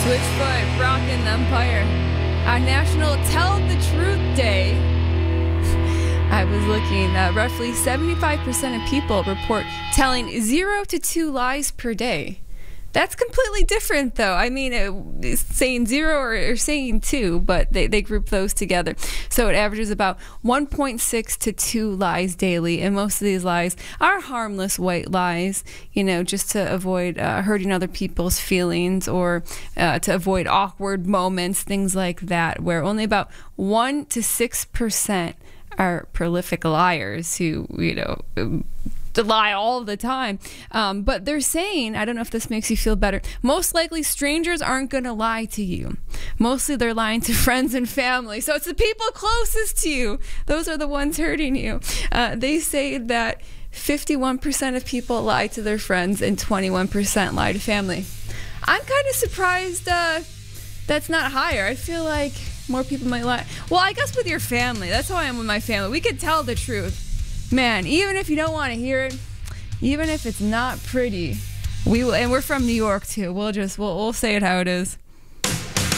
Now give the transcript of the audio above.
Switchfoot, rockin' the Empire. On National Tell the Truth Day, I was looking, roughly 75% of people report telling 0 to 2 lies per day. That's completely different, though. I mean, it's saying 0 or saying 2, but they group those together. So it averages about 1.6 to 2 lies daily, and most of these lies are harmless white lies, just to avoid hurting other people's feelings or to avoid awkward moments, things like that, where only about 1 to 6% are prolific liars who, to lie all the time. But they're saying, I don't know if this makes you feel better, most likely strangers aren't going to lie to you. Mostly they're lying to friends and family. So it's the people closest to you. Those are the ones hurting you. They say that 51% of people lie to their friends and 21% lie to family. I'm kind of surprised that's not higher. I feel like more people might lie. Well, I guess with your family. That's how I am with my family. We could tell the truth. Man, even if you don't want to hear it, even if it's not pretty, we will, and we're from New York too. We'll say it how it is.